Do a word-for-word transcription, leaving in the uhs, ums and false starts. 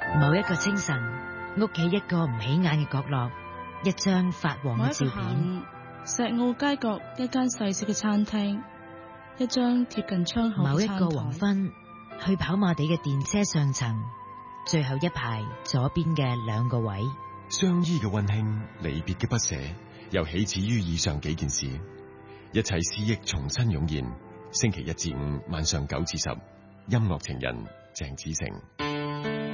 某一個清晨，屋企一個唔起眼嘅角落，一張發黃嘅照片。 石澳街角一間細小嘅餐廳，一張貼近窗口嘅餐台。 某一個黃昏，去跑馬地嘅電車上層，最後一排左邊嘅兩個位。 相依嘅溫馨，離別嘅不捨，又起始於以上幾件事，一切思憶重新湧現。星期一至五晚上九至十，音樂情人鄭子誠。